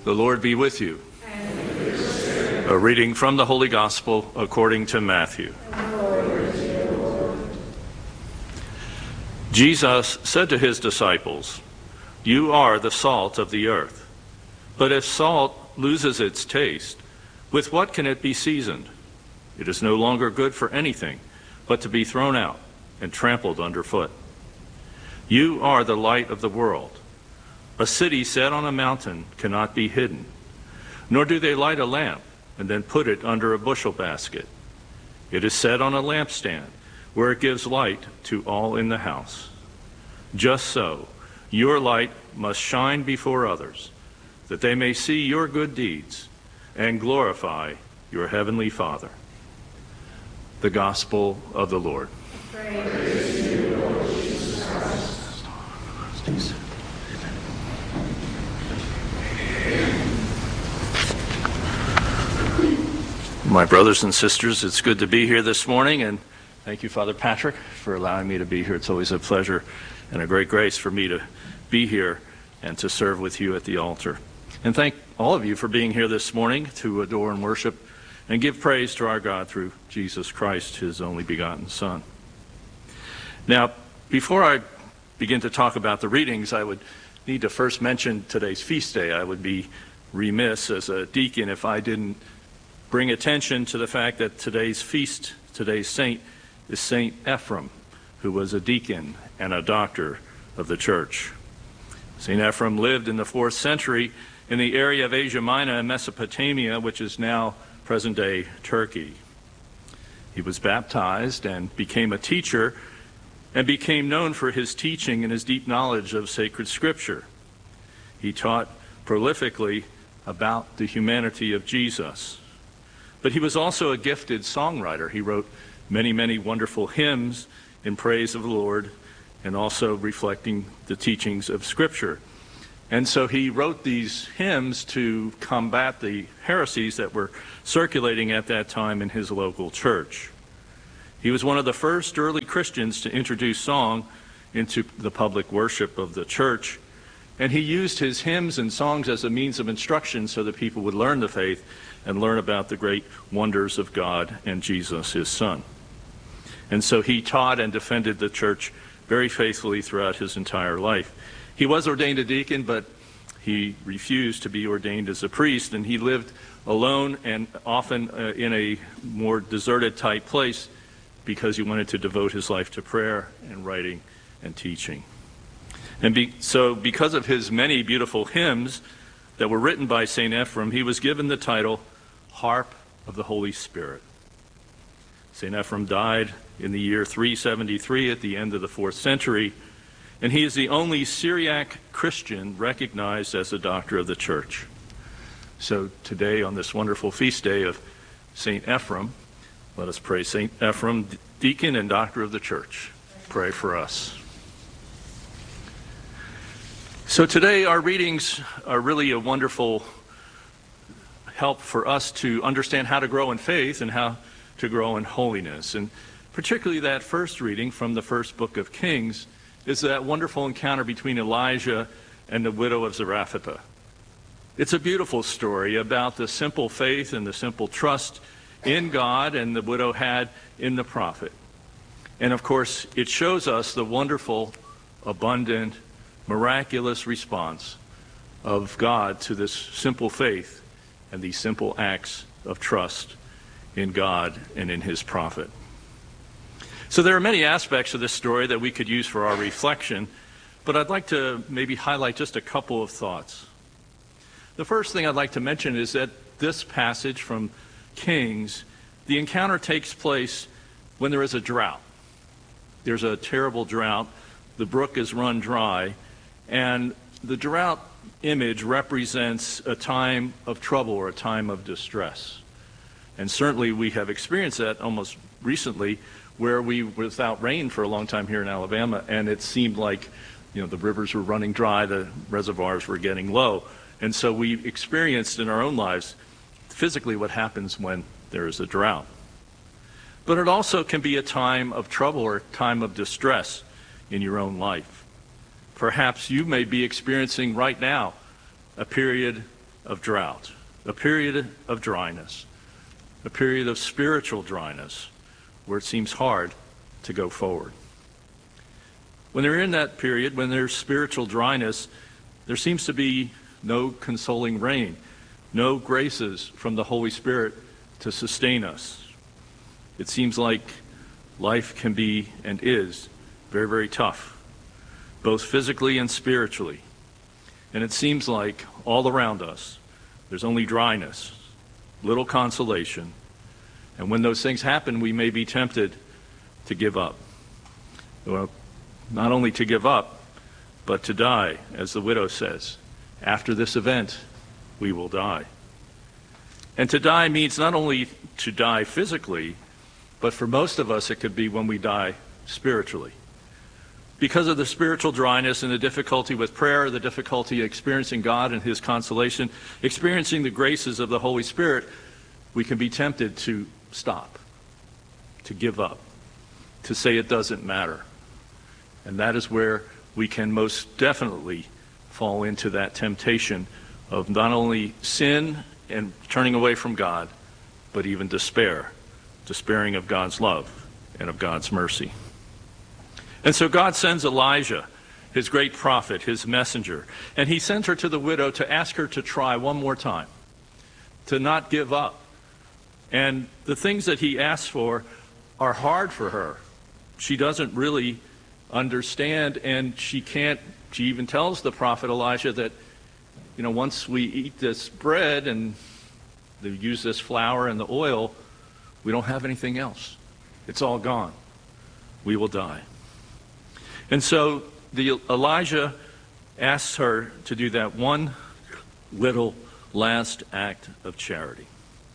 The Lord be with you. A reading from the Holy Gospel according to Matthew. Jesus said to his disciples, "You are the salt of the earth. But if salt loses its taste, with what can it be seasoned? It is no longer good for anything but to be thrown out and trampled underfoot. You are the light of the world. A city set on a mountain cannot be hidden, nor do they light a lamp and then put it under a bushel basket. It is set on a lampstand, where it gives light to all in the house. Just so, your light must shine before others, that they may see your good deeds and glorify your heavenly Father." The Gospel of the Lord. Praise to you, Lord Jesus Christ. My brothers and sisters, it's good to be here this morning, and thank you, Father Patrick, for allowing me to be here. It's always a pleasure and a great grace for me to be here and to serve with you at the altar. And thank all of you for being here this morning to adore and worship and give praise to our God through Jesus Christ, his only begotten Son. Now, before I begin to talk about the readings, I would need to first mention today's feast day. I would be remiss as a deacon if I didn't bring attention to the fact that today's saint is Saint Ephrem, who was a deacon and a doctor of the church. Saint Ephrem lived in the 4th century in the area of Asia Minor and Mesopotamia, which is now present-day Turkey. He was baptized and became a teacher and became known for his teaching and his deep knowledge of sacred scripture. He taught prolifically about the humanity of Jesus. But he was also a gifted songwriter. He wrote many, many wonderful hymns in praise of the Lord and also reflecting the teachings of Scripture. And so he wrote these hymns to combat the heresies that were circulating at that time in his local church. He was one of the first early Christians to introduce song into the public worship of the church. And he used his hymns and songs as a means of instruction so that people would learn the faith and learn about the great wonders of God and Jesus, his Son. And so he taught and defended the church very faithfully throughout his entire life. He was ordained a deacon, but he refused to be ordained as a priest, and he lived alone and often in a more deserted type place because he wanted to devote his life to prayer and writing and teaching. And so because of his many beautiful hymns that were written by St. Ephrem, he was given the title Harp of the Holy Spirit. St. Ephrem died in the year 373 at the end of the 4th century, and he is the only Syriac Christian recognized as a doctor of the church. So today, on this wonderful feast day of St. Ephrem, let us pray. St. Ephrem, deacon and doctor of the church, pray for us. So today our readings are really a wonderful help for us to understand how to grow in faith and how to grow in holiness. And particularly that first reading from the first book of Kings is that wonderful encounter between Elijah and the widow of Zarephath. It's a beautiful story about the simple faith and the simple trust in God and the widow had in the prophet. And of course, it shows us the wonderful, abundant, miraculous response of God to this simple faith and these simple acts of trust in God and in his prophet. So there are many aspects of this story that we could use for our reflection, but I'd like to maybe highlight just a couple of thoughts. The first thing I'd like to mention is that this passage from Kings, the encounter takes place when there is a drought. There's a terrible drought. The brook is run dry, and the drought image represents a time of trouble or a time of distress. And certainly we have experienced that almost recently where we were without rain for a long time here in Alabama, and it seemed like, the rivers were running dry, the reservoirs were getting low. And so we experienced in our own lives physically what happens when there is a drought. But it also can be a time of trouble or a time of distress in your own life. Perhaps you may be experiencing right now a period of drought, a period of dryness, a period of spiritual dryness where it seems hard to go forward. When they're in that period, when there's spiritual dryness, there seems to be no consoling rain, no graces from the Holy Spirit to sustain us. It seems like life can be and is very, very tough, both physically and spiritually. And it seems like all around us, there's only dryness, little consolation. And when those things happen, we may be tempted to give up. Well, not only to give up, but to die, as the widow says. After this event, we will die. And to die means not only to die physically, but for most of us, it could be when we die spiritually. Because of the spiritual dryness and the difficulty with prayer, the difficulty experiencing God and His consolation, experiencing the graces of the Holy Spirit, we can be tempted to stop, to give up, to say it doesn't matter. And that is where we can most definitely fall into that temptation of not only sin and turning away from God, but even despair, despairing of God's love and of God's mercy. And so God sends Elijah, his great prophet, his messenger, and he sends her to the widow to ask her to try one more time, to not give up. And the things that he asks for are hard for her. She doesn't really understand, and she even tells the prophet Elijah that, once we eat this bread and they use this flour and the oil, we don't have anything else. It's all gone. We will die. And so Elijah asks her to do that one little last act of charity.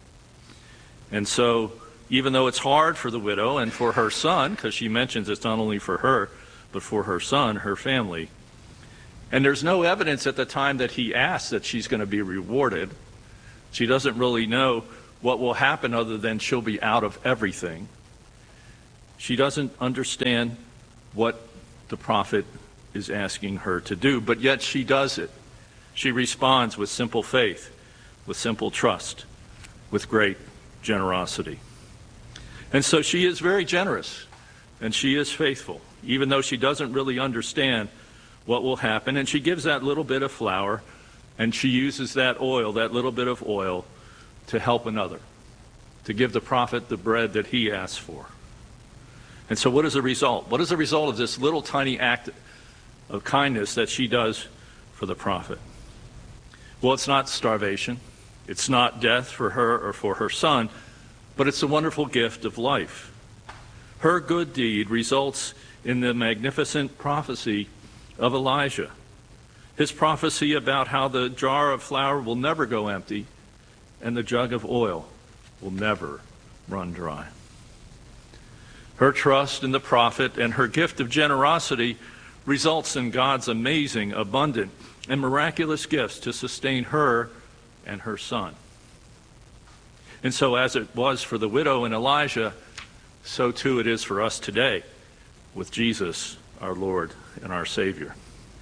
And so even though it's hard for the widow and for her son, because she mentions it's not only for her, but for her son, her family, and there's no evidence at the time that he asks that she's going to be rewarded. She doesn't really know what will happen other than she'll be out of everything. She doesn't understand what the prophet is asking her to do, but yet she does it. She responds with simple faith, with simple trust, with great generosity. And so she is very generous, and she is faithful, even though she doesn't really understand what will happen. And she gives that little bit of flour, and she uses that oil, that little bit of oil, to help another, to give the prophet the bread that he asked for. And so what is the result? What is the result of this little tiny act of kindness that she does for the prophet? Well, it's not starvation. It's not death for her or for her son, but it's a wonderful gift of life. Her good deed results in the magnificent prophecy of Elijah. His prophecy about how the jar of flour will never go empty and the jug of oil will never run dry. Her trust in the prophet and her gift of generosity results in God's amazing, abundant, and miraculous gifts to sustain her and her son. And so as it was for the widow and Elijah, so too it is for us today with Jesus, our Lord and our Savior.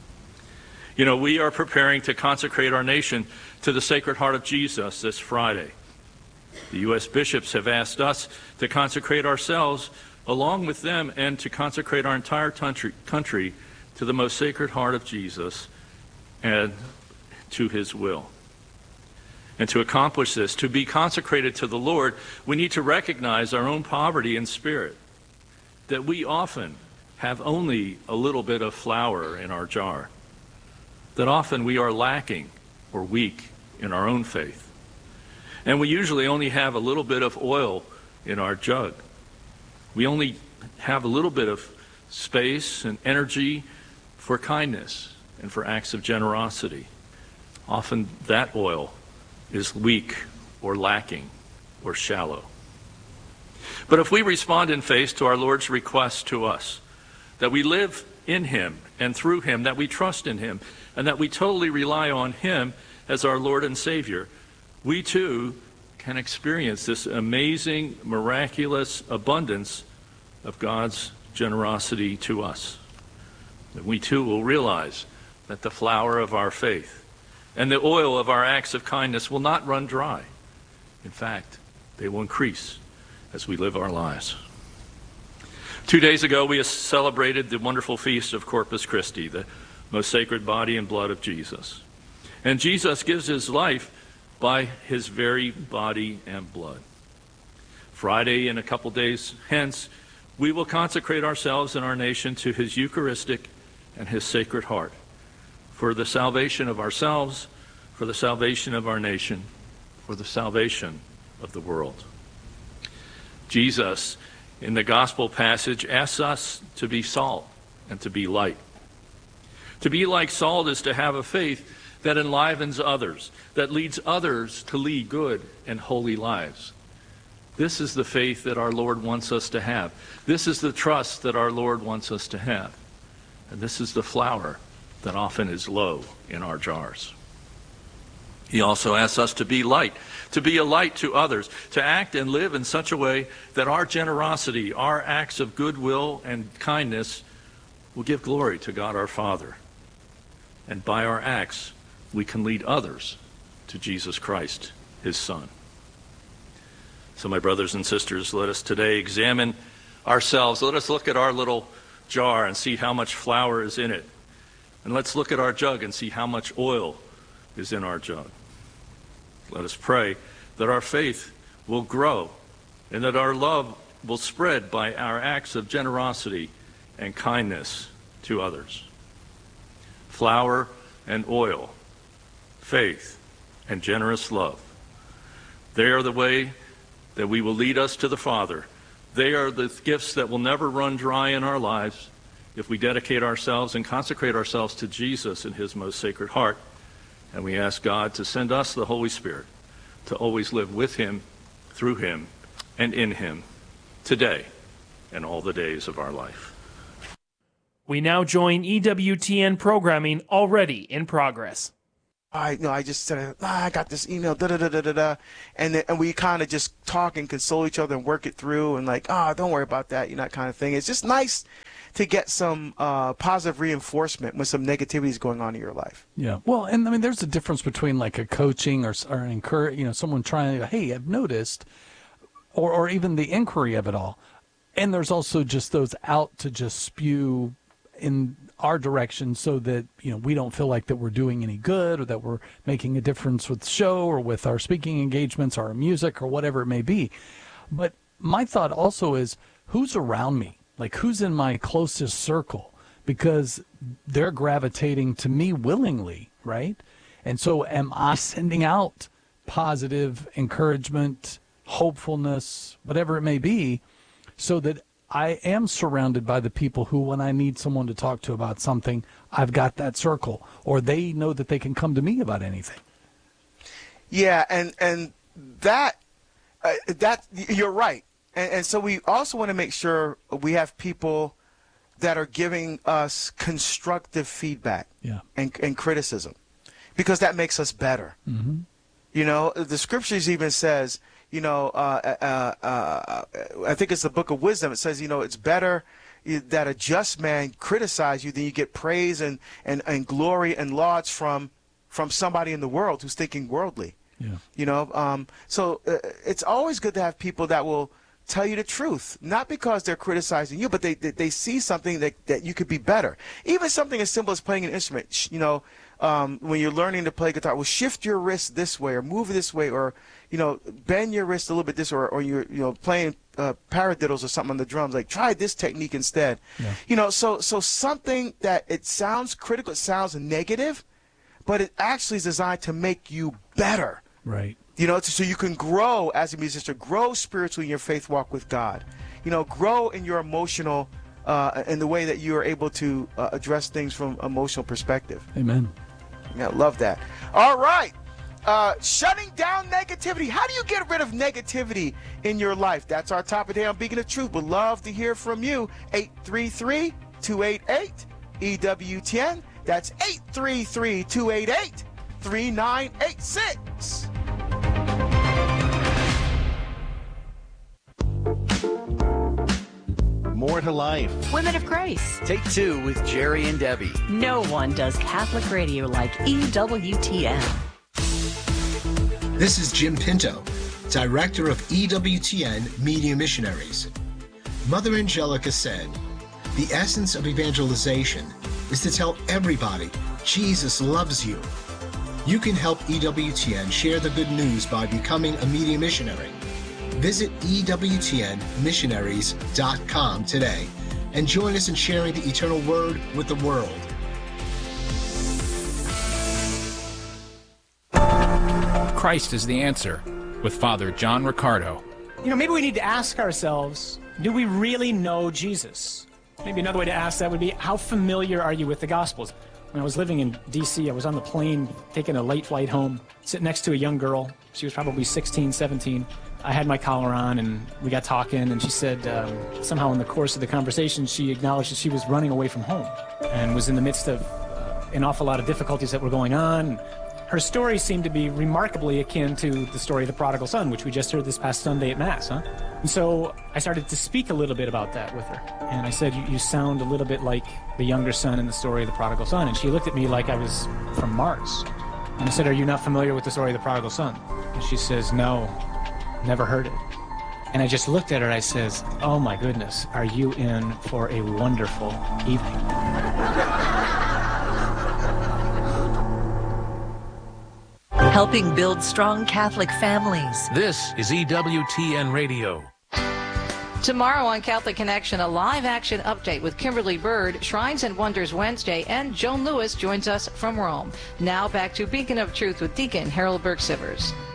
We are preparing to consecrate our nation to the Sacred Heart of Jesus this Friday. The U.S. bishops have asked us to consecrate ourselves along with them and to consecrate our entire country to the most Sacred Heart of Jesus and to his will. And to accomplish this, to be consecrated to the Lord, we need to recognize our own poverty in spirit, that we often have only a little bit of flour in our jar, that often we are lacking or weak in our own faith. And we usually only have a little bit of oil in our jug. We only have a little bit of space and energy for kindness and for acts of generosity. Often that oil is weak or lacking or shallow. But if we respond in faith to our Lord's request to us, that we live in him and through him, that we trust in him, and that we totally rely on him as our Lord and Savior, we too can experience this amazing, miraculous abundance of God's generosity to us. And we too will realize that the flour of our faith and the oil of our acts of kindness will not run dry. In fact, they will increase as we live our lives. 2 days ago, we celebrated the wonderful feast of Corpus Christi, the most sacred body and blood of Jesus. And Jesus gives his life by his very body and blood. Friday, in a couple days hence, we will consecrate ourselves and our nation to his Eucharistic and his Sacred Heart for the salvation of ourselves, for the salvation of our nation, for the salvation of the world. Jesus, in the gospel passage, asks us to be salt and to be light. To be like salt is to have a faith that enlivens others, that leads others to lead good and holy lives. This is the faith that our Lord wants us to have. This is the trust that our Lord wants us to have. And this is the flour that often is low in our jars. He also asks us to be light, to be a light to others, to act and live in such a way that our generosity, our acts of goodwill and kindness will give glory to God our Father. And by our acts, we can lead others to Jesus Christ, his Son. So my brothers and sisters, let us today examine ourselves. Let us look at our little jar and see how much flour is in it. And let's look at our jug and see how much oil is in our jug. Let us pray that our faith will grow and that our love will spread by our acts of generosity and kindness to others. Flour and oil, faith and generous love. They are the way that we will lead us to the Father. They are the gifts that will never run dry in our lives if we dedicate ourselves and consecrate ourselves to Jesus in his most sacred heart. And we ask God to send us the Holy Spirit to always live with him, through him, and in him today and all the days of our life. We now join EWTN programming already in progress. I just said, I got this email, and we kind of just talk and console each other and work it through and don't worry about that, that kind of thing. It's just nice to get some positive reinforcement when some negativity is going on in your life. Yeah. Well, and I mean, there's a difference between like a coaching or an encourage, someone trying to, hey, I've noticed, or even the inquiry of it all. And there's also just those out to just spew in our direction so that, we don't feel like that we're doing any good or that we're making a difference with the show or with our speaking engagements or our music or whatever it may be. But my thought also is, who's around me? Like, who's in my closest circle? Because they're gravitating to me willingly, right? And so am I sending out positive encouragement, hopefulness, whatever it may be, so that I am surrounded by the people who, when I need someone to talk to about something, I've got that circle, or they know that they can come to me about anything. Yeah, and that you're right. And so we also want to make sure we have people that are giving us constructive feedback and criticism, because that makes us better. Mm-hmm. The scriptures even says, I think it's the book of wisdom. It says, it's better that a just man criticize you than you get praise and glory and lauds from somebody in the world who's thinking worldly. Yeah. So it's always good to have people that will tell you the truth, not because they're criticizing you, but they see something that you could be better. Even something as simple as playing an instrument, when you're learning to play guitar, well, shift your wrist this way or move this way, or, bend your wrist a little bit this way, or you're playing paradiddles or something on the drums, like try this technique instead. Yeah. So something that it sounds critical, it sounds negative, but it actually is designed to make you better. Right. So you can grow as a musician, grow spiritually in your faith walk with God, grow in your emotional, in the way that you are able to address things from emotional perspective. Amen. Yeah, love that. All right. Shutting down negativity. How do you get rid of negativity in your life? That's our topic today on Beacon of Truth. We'd love to hear from you. 833-288-EWTN. That's 833-288-3986. more to life. Women of Grace. Take 2 with Jerry and Debbie. No one does Catholic radio like EWTN. This is Jim Pinto, Director of EWTN Media Missionaries. Mother Angelica said, "The essence of evangelization is to tell everybody Jesus loves you." You can help EWTN share the good news by becoming a media missionary. Visit EWTNmissionaries.com today and join us in sharing the eternal word with the world. Christ is the answer, with Father John Riccardo. Maybe we need to ask ourselves, do we really know Jesus? Maybe another way to ask that would be, how familiar are you with the Gospels? When I was living in D.C., I was on the plane taking a late flight home, sitting next to a young girl. She was probably 16, 17. I had my collar on, and we got talking, and she said somehow in the course of the conversation, she acknowledged that she was running away from home and was in the midst of an awful lot of difficulties that were going on. Her story seemed to be remarkably akin to the story of the prodigal son, which we just heard this past Sunday at Mass, huh? And so I started to speak a little bit about that with her. And I said, you sound a little bit like the younger son in the story of the prodigal son. And she looked at me like I was from Mars. And I said, are you not familiar with the story of the prodigal son? And she says, no, never heard it. And I just looked at her, I says, oh my goodness, are you in for a wonderful evening? Helping build strong Catholic families. This is EWTN Radio. Tomorrow on Catholic Connection, a live action update with Kimberly Bird, Shrines and Wonders Wednesday, and Joan Lewis joins us from Rome. Now back to Beacon of Truth with Deacon Harold Burke-Sivers.